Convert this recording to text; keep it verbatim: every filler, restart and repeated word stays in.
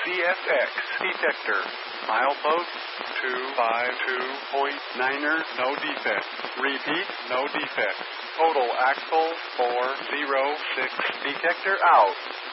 S X detector. Milepost two five two point niner, no defect. Repeat, no defect. Total axle four zero six, detector out.